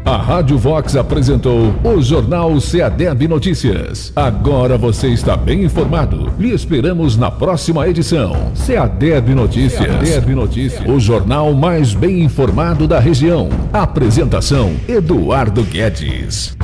A Rádio Vox apresentou o Jornal Ceadeb Notícias. Agora você está bem informado. Lhe esperamos na próxima edição. Ceadeb Notícias. Ceadeb Notícias. O jornal mais bem informado da região. Apresentação: Eduardo Guedes.